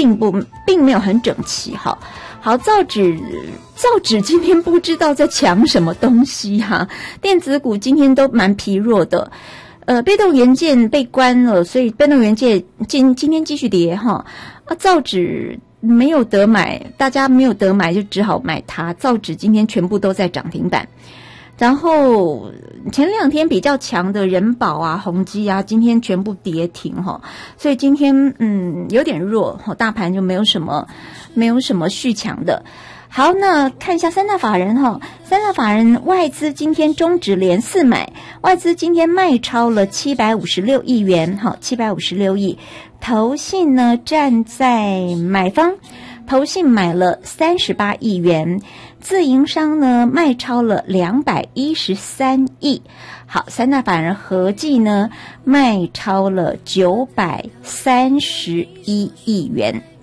并没有很整齐。好，造纸今天不知道在抢什么东西哈，电子股今天都蛮疲弱的。被动元件被关了，所以被动元件今天继续跌哈。造纸没有得买，大家没有得买就只好买它。造纸今天全部都在涨停板，然后前2天比较强的人保啊、宏基啊，今天全部跌停哈。所以今天有点弱，大盘就没有什么续强的。好，那看一下三大法人哈，三大法人外资今天中指连4买，外资今天卖超了756亿元，哈，756亿，投信呢站在买方，投信买了38亿元，自营商呢卖超了213亿，好，三大法人合计呢卖超了931亿元。